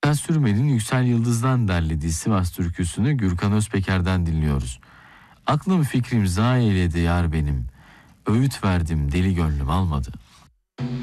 Sürmen'in Yüksel Yıldız'dan derlediği Sivas türküsünü Gürkan Özpeker'den dinliyoruz. Aklım fikrim zayi eyledi yar benim, öğüt verdim deli gönlüm almadı.